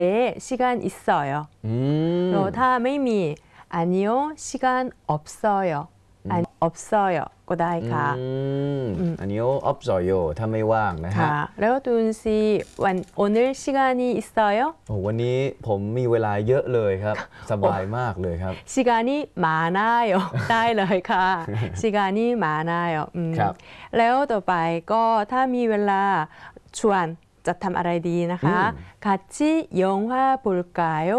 시간 있어요. 그리고ถ้าไม่มี 아니요, 시간 없어요. 아니, 없어요 ก็ได้ค่ะอันนี้없어요ถ้าไม่ว่างนะฮะแล้วตุนซีวัน오늘 시간이 있어요? วันนี้ผมมีเวลาเยอะเลยครับสบายมากเลยครับ 시간이 많아요 ได้เลยค่ะ 시간이 많아요 แล้วต่อไปก็ถ้ามีเวลาชวนจะทำอะไรดีนะคะ 같이 영화 볼까요?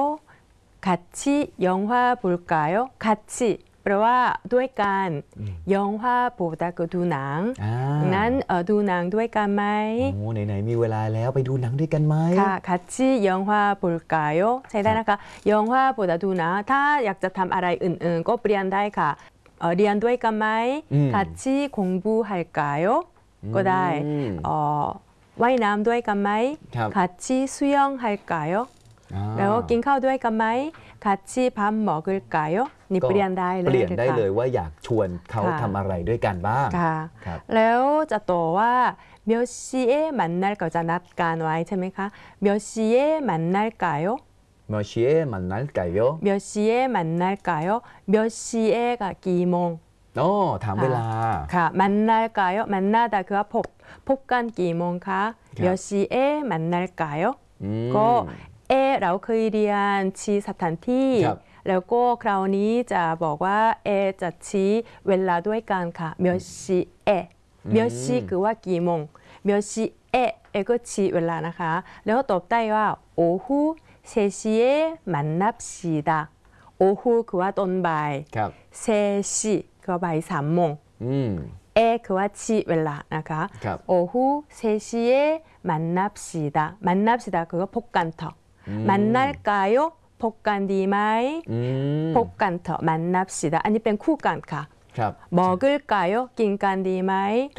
같이 영화 볼까요? 같이แปลว่าด้วยกันยองฮวาโปตาก็ดูหนังงั้นดูหนังด้วยกันไหมโอ้ไหนๆมีเวลาแล้วไปดูหนังด้วยกันไหมค่ะ같이 영화 볼까요ใช้ได้นะคะยองฮวาโปตาดูหนังถ้าอยากจะทำอะไรอื่นๆก็เปลี่ยนได้ค่ะเรียนด้วยกันไหม같이 공부할까요ก็ได้ว่ายน้ำด้วยกันไหม같이 수영할까요แล้วกินข้าวด้วยกันไหม같이 밥 먹을까요นี่เปลี่ยนได้เลยเปลี่ยนได้เลยว่าอยากชวนเขาทำอะไรด้วยกันบ้างแล้วจะต่อว่า몇 시에 만날까จะนัดกันไว้ใช่ไหมคะ몇 시에 만날까요 몇 시에 만날까요 몇 시에 만날까요 몇 시에가กี่โมงถามเวลาค่ะ만날까요 만나다คือว่าพบกันกี่โมงคะ몇 시에 만날까요ก็เราเคยเรียนชี้สถานที่แล้วก็คราวนี้จะบอกว่าจะชี้เวลาด้วยกันค่ะ몇 시에 몇 시คือว่ากี่โมง몇 시에ก็ชี้เวลานะคะแล้วตอบได้ว่า오후 3시에 만납시다 오후คือว่าตอนบ่าย3시คือว่าบ่าย3 โมงคือว่าชี้เวลานะคะ오후 3시에 만납시다 만납시다คือว่าพบกันเถอะ만날까요พบกันดีไหมพบกันเถอะ만납시다อันนี้เป็นคู่กันค่ะ먹을까요กินกันดีไหม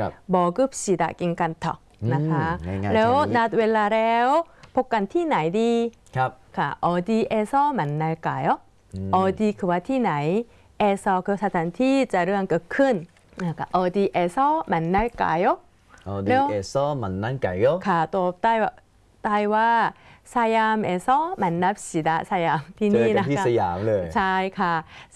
먹읍시다กินกันเถอะนะคะแล้วนัดเวลาแล้วพบกันที่ไหนดีค่ะ어디에서 만날까요 어디คือว่าที่ไหน에서คือสถานที่จะเรื่องเกิดขึ้นนะคะ어디에서 만날까요 어디에서 만날까요 ค่ะตอบได้ว่า사얌에서 만납시다. 사얌ที่นี่นะคะเจอกันที่สยามเลยใช่ค่ะ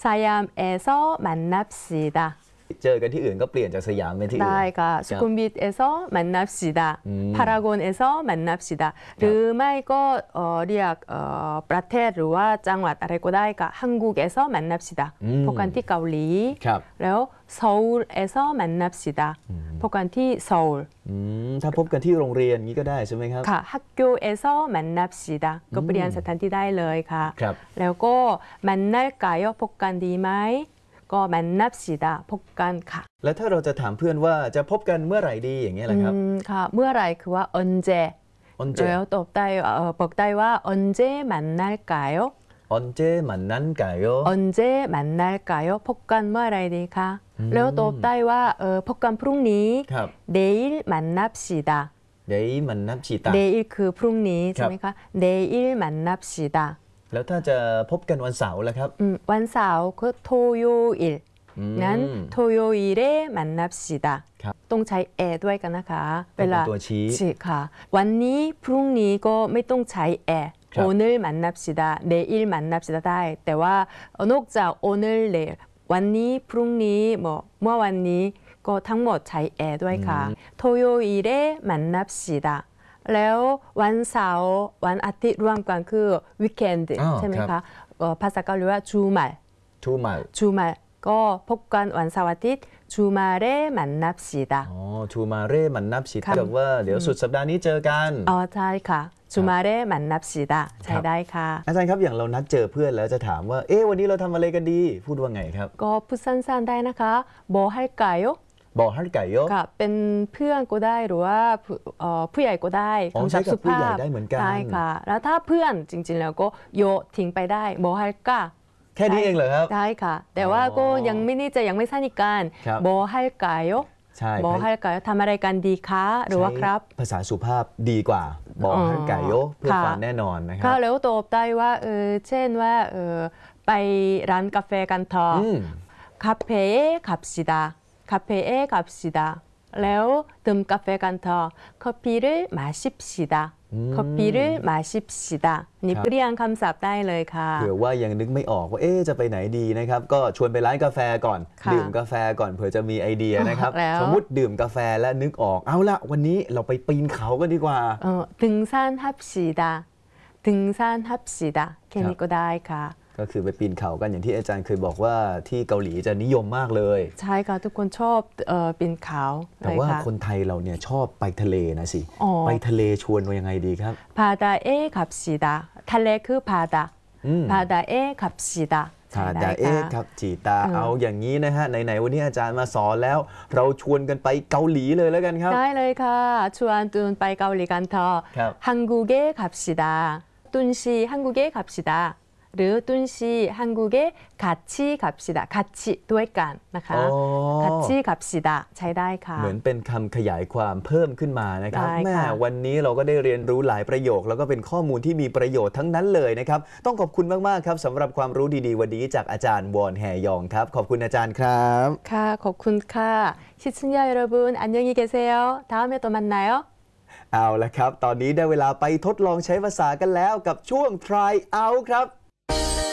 사얌에서 만납시다. เจอกันที่อื่นก็เปลี่ยนจากสยามเป็นที่อื่นได้ค่ะสุขุมวิท에서 만납시다.พารากอน에서 만납시다. หรือไม่ก็เรียกประเทศหรือว่าจังหวัดอะไรก็ได้ค่ะ한국에서 만납시다. พบกันที่เกาหลีแล้ว서울에서 만납시다. พบกันที่โซลถ้าพบกันที่โรงเรียนนี้ก็ได้ใช่ไหมครับค่ะ학교에서 만납시다. ก็เปลี่ยนสถานที่ได้เลยค่ะแล้วก็만날까요พบกันดีไหมก็만납시다พบกันค่ะแล้วถ้าเราจะถามเพื่อนว่าจะพบกันเมื่อไหร่ดีอย่างเงี้ยแหละครับค่ะเมื่อไหร่คือว่า언제แล้วตอบได้บอกได้ว่า언제 만날까요 언제 만날까요 언제 만날까요พบกันเมื่อไหร่ดีคะแล้วตอบได้ว่าพบกันพรุ่งนี้내일 만납시다 내일 만납시다 내일คือพรุ่งนี้ใช่ไหมคะ내일 만납시다 แล้วถ้าจะพบกันวันเสาร์ล่ะครับวันเสาร์คือ토요일งั้น토요일에 만납시다ต้องใช้ด้วยกันนะคะเวลาตัวชี้ค่ะวันนี้พรุ่งนี้ก็ไม่ต้องใช้오늘 만납시다 내일 만납시다ได้แต่ว่านอกจาก오늘 내일วันนี้พรุ่งนี้เมื่อวันนี้ก็ทั้งหมดใช้ด้วยค่ะ토요일에 만납시다แล้ววันเสาร์วันอาทิตย์รวมกันคือweekendใช่ไหมคะภาษาเกาหลีว่า주말ก็พบกันวันเสาร์อาทิตย์주말에 만납시다 주말에 만납시다แบบว่าเดี๋ยวสุดสัปดาห์นี้เจอกันใช่ค่ะ주말에 만납시다ใช้ได้ค่ะอาจารย์ครับอย่างเรานัดเจอเพื่อนแล้วจะถามว่าวันนี้เราทำอะไรกันดีพูดว่าไงครับก็พูดสั้นๆได้นะคะ뭐 할까요 บอก할까요 ค่ะเป็นเพื่อนก็ได้หรือว่าผู้ใหญ่ก็ได้ใช้กับผู้ใหญ่ได้เหมือนกันใช่ค่ะแล้วถ้าเพื่อนจริงๆแล้วก็โยทิ้งไปได้뭐 할까 แค่นี้เองเหรอครับได้ค่ะแต่ว่าก็ยังไม่นี่จะยังไม่สนิทกัน뭐 할까요 ใช่ 뭐 할까요ทำอะไรกันดีคะหรือว่าครับภาษาสุภาพดีกว่าบอก할까요เพื่อความแน่นอนนะครับแล้วตอบได้ว่าเช่นว่าไปร้านกาแฟกันเถอะ카페에 갑시다แล้วดื่มกาแฟกันเถอะ커피를 마십시다 커피를 마십시다 นี่เรียงคำศัพท์ได้เลยค่ะเผื่อว่ายังนึกไม่ออกว่าจะไปไหนดีนะครับก็ชวนไปร้านกาแฟก่อนดื่มกาแฟก่อนเผื่อจะมีไอเดียนะครับสมมุติดื่มกาแฟและนึกออกเอาละวันนี้เราไปปีนเขากันดีกว่า 등산합시다 등산합시다 แค่นี้ก็ได้ค่ะก็คือไปปีนเขากันอย่างที่อาจารย์เคยบอกว่าที่เกาหลีจะนิยมมากเลยใช่ค่ะทุกคนชอบปีนเขาแต่ว่าคนไทยเราเนี่ยชอบไปทะเลนะสิไปทะเลชวนว่ายังไงดีครับ 바다에 갑시다ทะเลคือ바다 바다에 갑시다 바다에 갑시다เอาอย่างนี้นะฮะไหนๆวันนี้อาจารย์มาสอนแล้วเราชวนกันไปเกาหลีเลยแล้วกันครับได้เลยค่ะชวนตุนไปเกาหลีกันเถอะ한국에 갑시다 뚠씨 한국에 갑시다หรือตุนชีฮังกูเกะคัตชิขับชิดาคัตชิด้วยกันนะคะคัตชิขับชิดาใช้ได้ค่ะเหมือนเป็นคำขยายความเพิ่มขึ้นมานะครับแม่วันนี้เราก็ได้เรียนรู้หลายประโยคแล้วก็เป็นข้อมูลที่มีประโยชน์ทั้งนั้นเลยนะครับต้องขอบคุณมากๆครับสำหรับความรู้ดีๆวันนี้จากอาจารย์วอนแฮยองครับขอบคุณอาจารย์ครับค่ะขอบคุณค่ะ시청자여러분안녕히계세요 다음에 또 만나요 เอาละครับตอนนี้ได้เวลาไปทดลองใช้ภาษากันแล้วกับช่วง Try Out ครับ